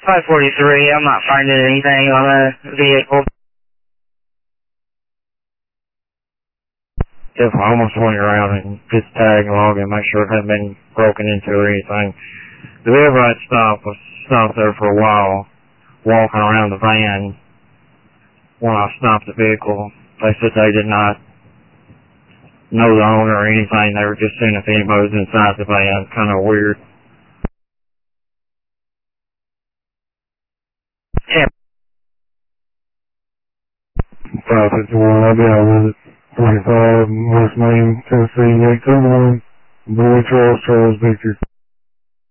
543, I'm not finding anything on the vehicle. If I almost went around and get the tag log and make sure it hadn't been broken into or anything. The Everett stop was stopped there for a while, walking around the van. When I stopped the vehicle, they said they did not know the owner or anything. They were just seeing if anybody was inside the van. Kind of weird. Yeah. 551, I'll be out with it. 45, West Main, Tennessee, 821, Boy Charles, Victor.